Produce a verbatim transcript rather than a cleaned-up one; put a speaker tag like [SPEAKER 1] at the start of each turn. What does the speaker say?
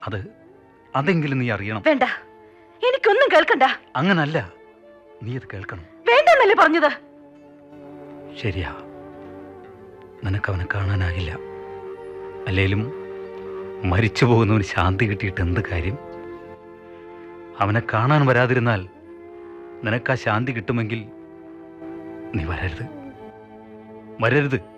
[SPEAKER 1] അത് അതെങ്കിലും നീ അറിയണം.
[SPEAKER 2] വേണ്ട, എനിക്കൊന്നും കേൾക്കണ്ട.
[SPEAKER 1] അങ്ങനല്ല, നീ അത് കേൾക്കണം.
[SPEAKER 2] വേണ്ടെന്നല്ലേ പറഞ്ഞത്?
[SPEAKER 1] ശരിയാ, നിനക്ക് അവനെ കാണാനാകില്ല. അല്ലേലും മരിച്ചു പോകുന്നവന് ശാന്തി കിട്ടിയിട്ട് എന്ത് കാര്യം? അവനെ കാണാൻ വരാതിരുന്നാൽ നിനക്ക് ആ ശാന്തി കിട്ടുമെങ്കിൽ നീ വരരുത്, വരരുത്.